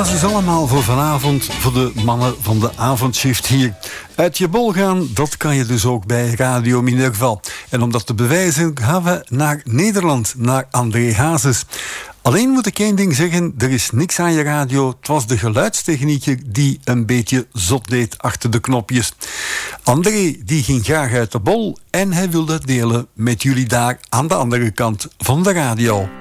Dat is allemaal voor vanavond, voor de mannen van de avondshift hier. Uit je bol gaan, dat kan je dus ook bij Radio Minerva. En om dat te bewijzen gaan we naar Nederland, naar André Hazes. Alleen moet ik één ding zeggen, er is niks aan je radio. Het was de geluidstechnieker die een beetje zot deed achter de knopjes. André, die ging graag uit de bol en hij wilde het delen met jullie daar aan de andere kant van de radio.